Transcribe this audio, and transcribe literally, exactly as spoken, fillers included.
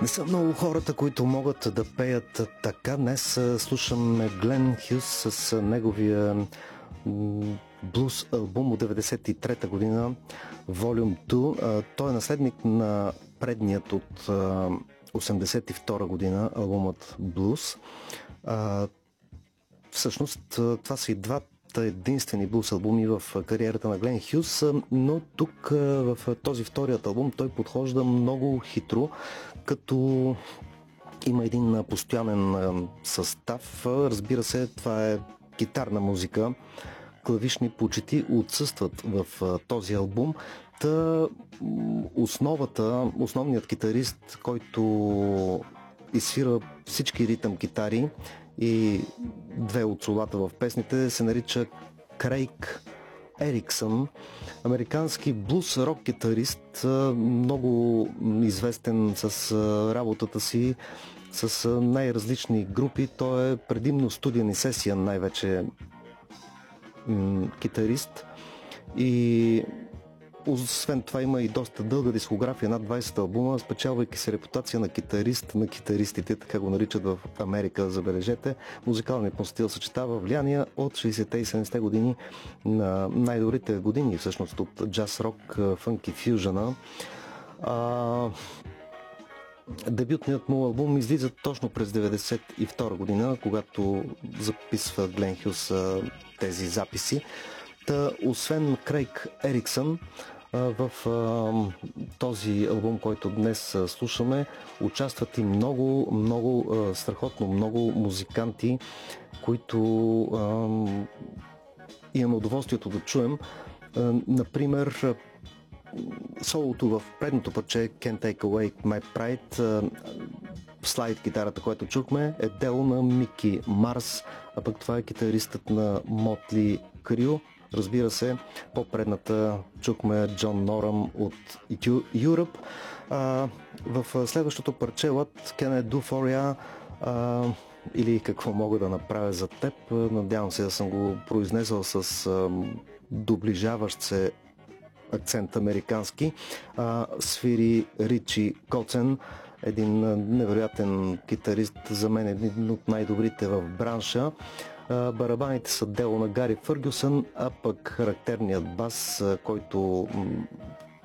Не са много хората, които могат да пеят така. Днес слушаме Глен Хюс с неговия блуз албум от деветдесет и трета година, Volume две. Той е наследник на предният от осемдесет и втора година, албумът Блуз. Всъщност това са и двата единствени блуз албуми в кариерата на Глен Хюс, но тук в този вторият албум той подхожда много хитро, като има един постоянен състав. Разбира се, това е гитарна музика. Клавишни почти отсъстват в този албум. Та основата, основният китарист, който изсвира всички ритъм китари и две от солата в песните, се нарича Крейг Ериксън, американски блуз рок китарист, много известен с работата си с най-различни групи. Той е предимно студиен и сесиен най-вече китарист и освен това има и доста дълга дискография, над двайсет албума, спечелвайки се репутация на китарист на китаристите, така го наричат в Америка, забележете. Музикалният му стил съчетава влияния от шейсетте и седемдесетте години на най-добрите години, всъщност от джаз рок, фънк и фюжъна. А... Дебютният му албум излиза точно през деветдесет и втора година, когато записва Глен Хюс тези записи. Та, освен Крейг Ериксън, в този албум, който днес слушаме, участват и много, много, страхотно много музиканти, които имаме удоволствието да чуем. Например, солото в предното парче Can't Take Away My Pride, слайд гитарата, която чухме, е дело на Мики Марс, а пък това е китаристът на Мотли Крю. Разбира се, по-предната чухме Джон Норам от Europe. А, в следващото парче What Can I Do For Ya, а, или Какво мога да направя за теб, надявам се да съм го произнесъл с а, доближаващ се акцент американски, а, свири Ричи Коцен, един невероятен китарист, за мен един от най-добрите в бранша. Барабаните са дело на Гари Фъргюсън, а пък характерният бас, който